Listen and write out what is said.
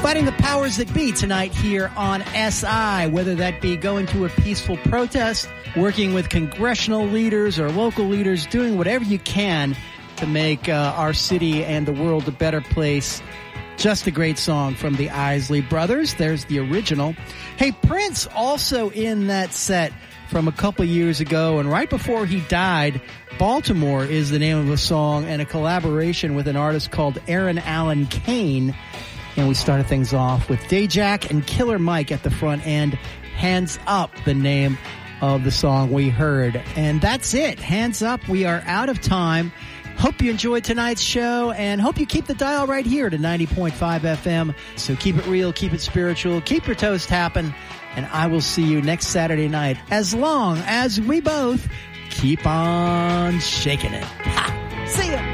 Fighting the powers that be tonight here on SI, whether that be going to a peaceful protest, working with congressional leaders or local leaders, doing whatever you can to make our city and the world a better place. Just a great song from the Isley Brothers. There's the original. Hey, Prince also in that set from a couple years ago, and right before he died, Baltimore is the name of a song and a collaboration with an artist called Aaron Allen Kane. And we started things off with Dayjack and Killer Mike at the front end. Hands Up, the name of the song we heard. And that's it. Hands Up. We are out of time. Hope you enjoyed tonight's show and hope you keep the dial right here to 90.5 FM. So keep it real, keep it spiritual, keep your toast tapping. And I will see you next Saturday night as long as we both keep on shaking it. Ha! See ya!